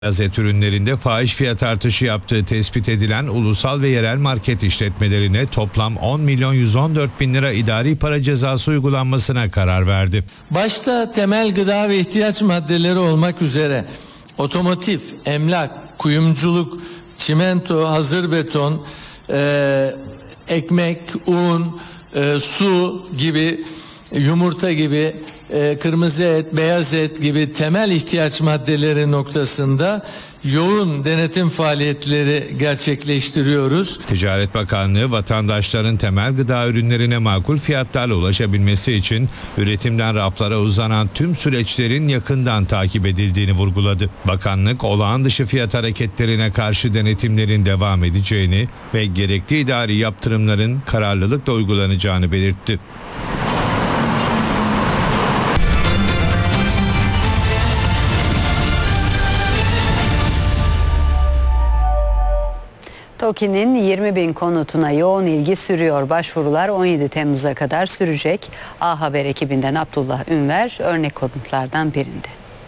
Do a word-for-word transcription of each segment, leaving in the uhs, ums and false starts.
Beyaz et ürünlerinde fahiş fiyat artışı yaptığı tespit edilen ulusal ve yerel market işletmelerine toplam on milyon yüz on dört bin lira idari para cezası uygulanmasına karar verdi. Başta temel gıda ve ihtiyaç maddeleri olmak üzere otomotiv, emlak, kuyumculuk, çimento, hazır beton, e, ekmek, un, e, su gibi, yumurta gibi, e, kırmızı et, beyaz et gibi temel ihtiyaç maddeleri noktasında yoğun denetim faaliyetleri gerçekleştiriyoruz. Ticaret Bakanlığı vatandaşların temel gıda ürünlerine makul fiyatlarla ulaşabilmesi için üretimden raflara uzanan tüm süreçlerin yakından takip edildiğini vurguladı. Bakanlık olağan dışı fiyat hareketlerine karşı denetimlerin devam edeceğini ve gerekli idari yaptırımların kararlılıkla uygulanacağını belirtti. TOKİ'nin yirmi bin konutuna yoğun ilgi sürüyor. Başvurular on yedi Temmuz'a kadar sürecek. A Haber ekibinden Abdullah Ünver örnek konutlardan birinde.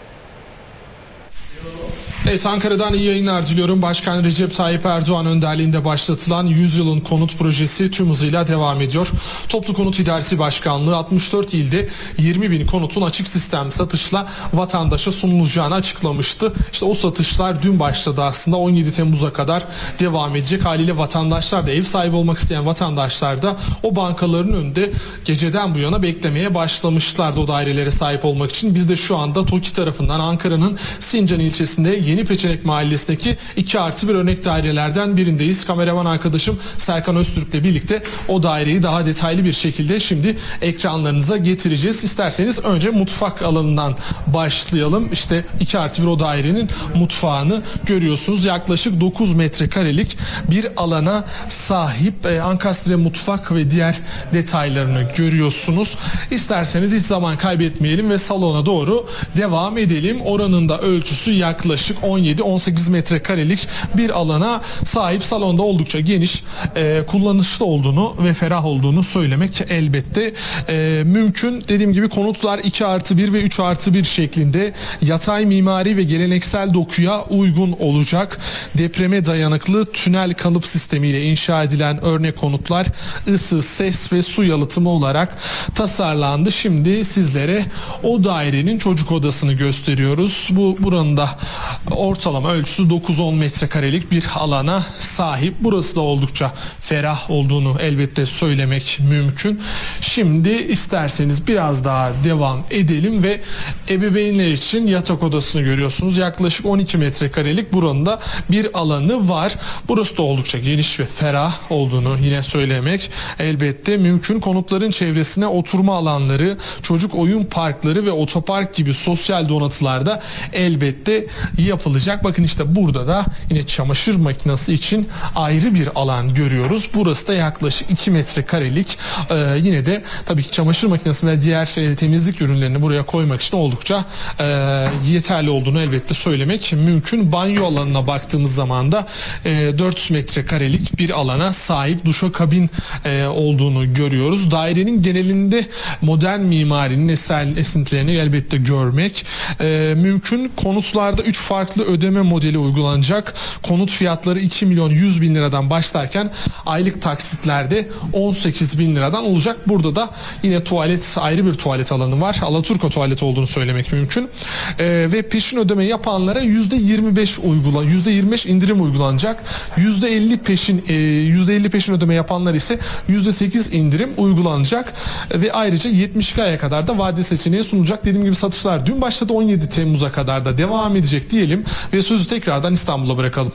Evet, Ankara'dan iyi yayınlar diliyorum. Başkan Recep Tayyip Erdoğan önderliğinde başlatılan yüz yılın konut projesi tüm hızıyla devam ediyor. Toplu Konut İdaresi Başkanlığı altmış dört ilde yirmi bin konutun açık sistem satışla vatandaşa sunulacağını açıklamıştı. İşte o satışlar dün başladı aslında, on yedi Temmuz'a kadar devam edecek. Haliyle vatandaşlar da, ev sahibi olmak isteyen vatandaşlar da o bankaların önünde geceden bu yana beklemeye başlamışlardı o dairelere sahip olmak için. Biz de şu anda TOKİ tarafından Ankara'nın Sincan ilçesinde Yeni Peçenek Mahallesi'ndeki iki artı bir örnek dairelerden birindeyiz. Kameraman arkadaşım Serkan Öztürk'le birlikte o daireyi daha detaylı bir şekilde şimdi ekranlarınıza getireceğiz. İsterseniz önce mutfak alanından başlayalım. İşte iki artı bir o dairenin mutfağını görüyorsunuz. Yaklaşık dokuz metrekarelik bir alana sahip e, ankastre mutfak ve diğer detaylarını görüyorsunuz. İsterseniz hiç zaman kaybetmeyelim ve salona doğru devam edelim. Oranın da ölçüsü yaklaşık on yedi on sekiz metrekarelik bir alana sahip. Salonda oldukça geniş, e, kullanışlı olduğunu ve ferah olduğunu söylemek elbette e, mümkün. Dediğim gibi konutlar iki artı bir ve üç artı bir şeklinde yatay mimari ve geleneksel dokuya uygun olacak. Depreme dayanıklı tünel kalıp sistemiyle inşa edilen örnek konutlar ısı, ses ve su yalıtımı olarak tasarlandı. Şimdi sizlere o dairenin çocuk odasını gösteriyoruz. Bu buranın da ortalama ölçüsü dokuz on metrekarelik bir alana sahip. Burası da oldukça ferah olduğunu elbette söylemek mümkün. Şimdi isterseniz biraz daha devam edelim ve ebeveynler için yatak odasını görüyorsunuz. Yaklaşık on iki metrekarelik buranın da bir alanı var. Burası da oldukça geniş ve ferah olduğunu yine söylemek elbette mümkün. Konutların çevresine oturma alanları, çocuk oyun parkları ve otopark gibi sosyal donatılar da elbette yapılacak. Bakın işte burada da yine çamaşır makinesi için ayrı bir alan görüyoruz. Burası da yaklaşık iki metrekarelik. Ee, yine de tabii ki çamaşır makinesi ve diğer şey, temizlik ürünlerini buraya koymak için oldukça e, yeterli olduğunu elbette söylemek mümkün. Banyo alanına baktığımız zaman da e, dört yüz metrekarelik bir alana sahip duşakabin e, olduğunu görüyoruz. Dairenin genelinde modern mimarinin eser, esintilerini elbette görmek e, mümkün. Konutlarda üç farklı ödeme modeli uygulanacak. Konut fiyatları iki milyon yüz bin liradan başlarken aylık taksitlerde on sekiz bin liradan olacak. Burada da yine tuvalet, ayrı bir tuvalet alanı var. Alaturka tuvalet olduğunu söylemek mümkün. Ee, ve peşin ödeme yapanlara yüzde yirmi beş uygulan, yüzde yirmi beş indirim uygulanacak. yüzde elli peşin e, yüzde elli peşin ödeme yapanlar ise yüzde sekiz indirim uygulanacak ve ayrıca yetmiş iki aya kadar da vade seçeneği sunulacak. Dediğim gibi satışlar dün başladı, on yedi Temmuz'a kadar da devam edecek diyelim ve sözü tekrardan İstanbul'a bırakalım.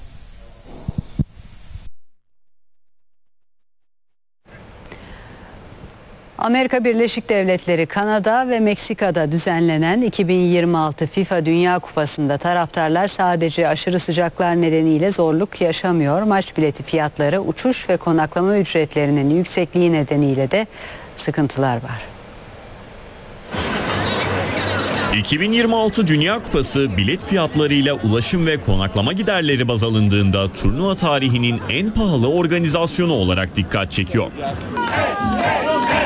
Amerika Birleşik Devletleri, Kanada ve Meksika'da düzenlenen iki bin yirmi altı FIFA Dünya Kupası'nda taraftarlar sadece aşırı sıcaklar nedeniyle zorluk yaşamıyor. Maç bileti fiyatları, uçuş ve konaklama ücretlerinin yüksekliği nedeniyle de sıkıntılar var. iki bin yirmi altı Dünya Kupası bilet fiyatlarıyla ulaşım ve konaklama giderleri baz alındığında turnuva tarihinin en pahalı organizasyonu olarak dikkat çekiyor.